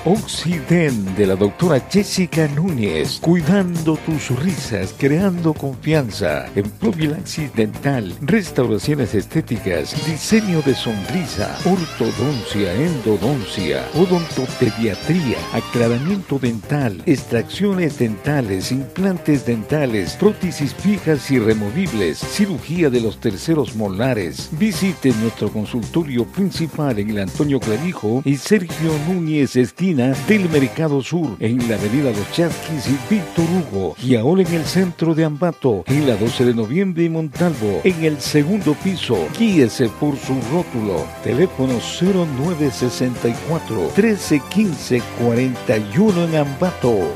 Oxiden de la doctora Jessica Núñez, cuidando tus risas, creando confianza en profilaxis dental, restauraciones estéticas, diseño de sonrisa, ortodoncia, endodoncia, odontopediatría, aclaramiento dental, extracciones dentales, implantes dentales, prótesis fijas y removibles, cirugía de los terceros molares. Visite nuestro consultorio principal en el Antonio Clavijo y Sergio Núñez, esquina del Mercado Sur, en la avenida Los Chasquis y Víctor Hugo, y ahora en el centro de Ambato, en la 12 de noviembre y Montalvo, en el segundo piso. Guíese por su rótulo. Teléfono 0964 1315 41 en Ambato.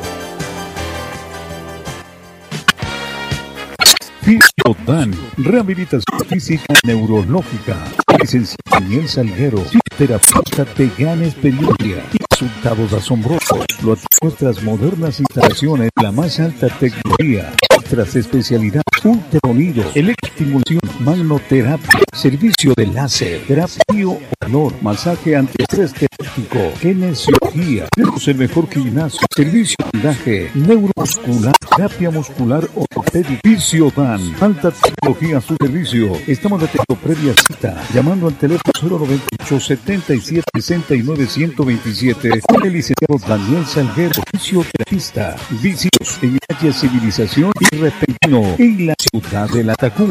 Fisiodan, rehabilitación física neurológica. Licenciado Daniel Salguero, terapeuta de gran experiencia y resultados asombrosos. Nuestras modernas instalaciones, la más alta tecnología, nuestras especialidades, ultrasonido, electroestimulación, magnoterapia, servicio de láser, terapia olor, masaje antiestrés terapéutico, kinesiología, tenemos el mejor gimnasio, servicio de vendaje, neuromuscular, terapia muscular ortopédica. Fisiodan, alta tecnología a su servicio. Estamos atendiendo previa cita, llamando al teléfono 098 77 69 127 con el licenciado Daniel Salguero, fisioterapista. Visitos en calle Civilización y Repentino, en la ciudad de La Tacunga.